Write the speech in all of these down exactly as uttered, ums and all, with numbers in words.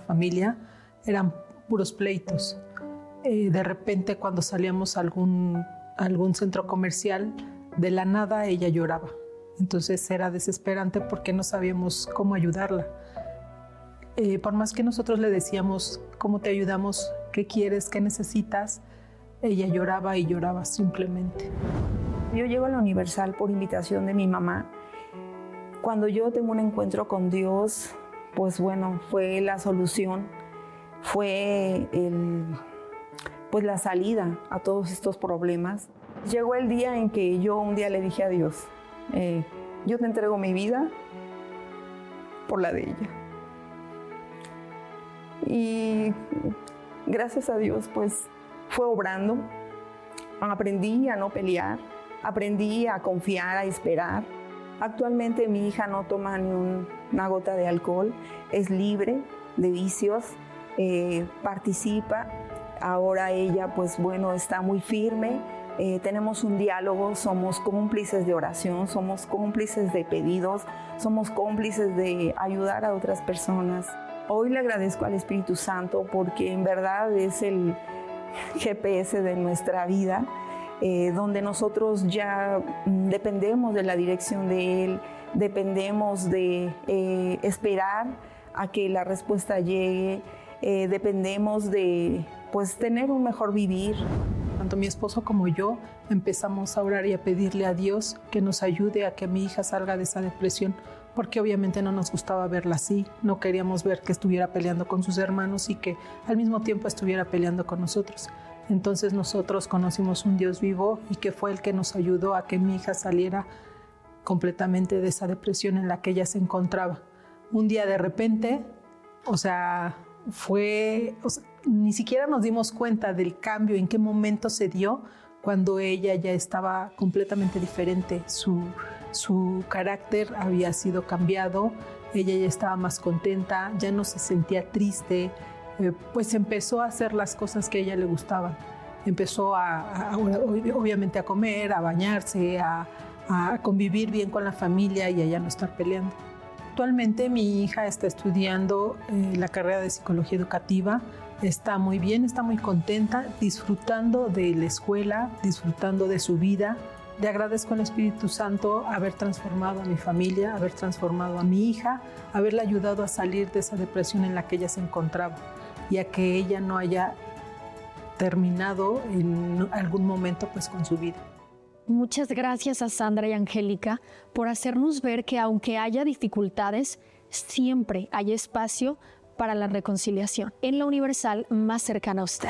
familia eran puros pleitos. Eh, de repente, cuando salíamos a algún, a algún centro comercial, de la nada ella lloraba. Entonces era desesperante porque no sabíamos cómo ayudarla. Eh, por más que nosotros le decíamos cómo te ayudamos, qué quieres, qué necesitas, ella lloraba y lloraba simplemente. Yo llego a la Universal por invitación de mi mamá. Cuando yo tengo un encuentro con Dios, pues bueno, fue la solución, fue el, pues la salida a todos estos problemas. Llegó el día en que yo un día le dije a Dios, eh, yo te entrego mi vida por la de ella. Y gracias a Dios, pues fue obrando. Aprendí a no pelear, aprendí a confiar, a esperar. Actualmente mi hija no toma ni un, una gota de alcohol, es libre de vicios, eh, participa. Ahora ella, pues bueno, está muy firme. Eh, tenemos un diálogo, somos cómplices de oración, somos cómplices de pedidos, somos cómplices de ayudar a otras personas. Hoy le agradezco al Espíritu Santo porque en verdad es el G P S de nuestra vida, eh, donde nosotros ya dependemos de la dirección de Él, dependemos de eh, esperar a que la respuesta llegue, eh, dependemos de pues, tener un mejor vivir. Tanto mi esposo como yo empezamos a orar y a pedirle a Dios que nos ayude a que mi hija salga de esa depresión, porque obviamente no nos gustaba verla así, no queríamos ver que estuviera peleando con sus hermanos y que al mismo tiempo estuviera peleando con nosotros. Entonces nosotros conocimos un Dios vivo y que fue el que nos ayudó a que mi hija saliera completamente de esa depresión en la que ella se encontraba. Un día de repente, o sea, fue, o sea, ni siquiera nos dimos cuenta del cambio, en qué momento se dio, cuando ella ya estaba completamente diferente. Su, su carácter había sido cambiado, ella ya estaba más contenta, ya no se sentía triste, eh, pues empezó a hacer las cosas que a ella le gustaban. Empezó a, a, obviamente a comer, a bañarse, a, a convivir bien con la familia y a ya no estar peleando. Actualmente mi hija está estudiando eh, la carrera de psicología educativa, está muy bien, está muy contenta, disfrutando de la escuela, disfrutando de su vida. Le agradezco al Espíritu Santo haber transformado a mi familia, haber transformado a mi hija, haberla ayudado a salir de esa depresión en la que ella se encontraba y a que ella no haya terminado en algún momento pues, con su vida. Muchas gracias a Sandra y Angélica por hacernos ver que aunque haya dificultades, siempre hay espacio para la reconciliación en la Universal más cercana a usted.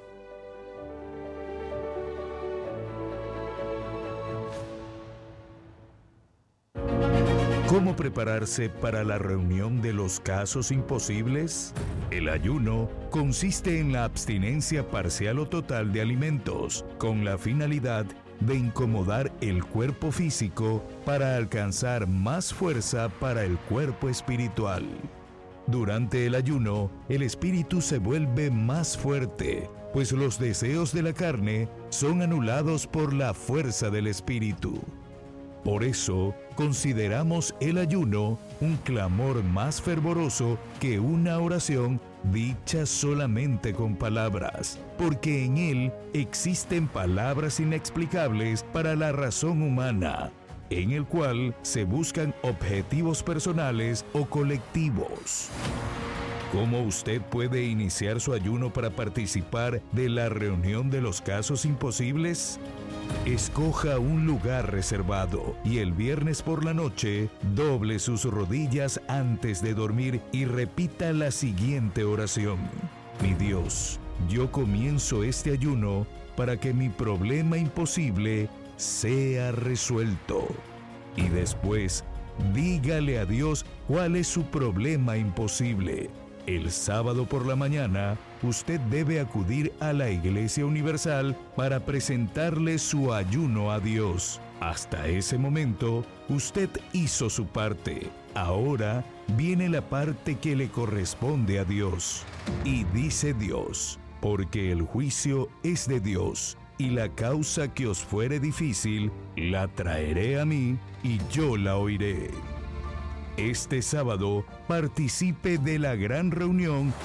¿Cómo prepararse para la reunión de los casos imposibles? El ayuno consiste en la abstinencia parcial o total de alimentos, con la finalidad de incomodar el cuerpo físico para alcanzar más fuerza para el cuerpo espiritual. Durante el ayuno, el espíritu se vuelve más fuerte, pues los deseos de la carne son anulados por la fuerza del espíritu. Por eso, consideramos el ayuno un clamor más fervoroso que una oración dicha solamente con palabras, porque en él existen palabras inexplicables para la razón humana, en el cual se buscan objetivos personales o colectivos. ¿Cómo usted puede iniciar su ayuno para participar de la reunión de los casos imposibles? Escoja un lugar reservado y el viernes por la noche doble sus rodillas antes de dormir y repita la siguiente oración. Mi Dios, yo comienzo este ayuno para que mi problema imposible sea resuelto. Y después, dígale a Dios cuál es su problema imposible. El sábado por la mañana, usted debe acudir a la Iglesia Universal para presentarle su ayuno a Dios. Hasta ese momento, usted hizo su parte. Ahora viene la parte que le corresponde a Dios. Y dice Dios, porque el juicio es de Dios, y la causa que os fuere difícil, la traeré a mí, y yo la oiré. Este sábado, participe de la gran reunión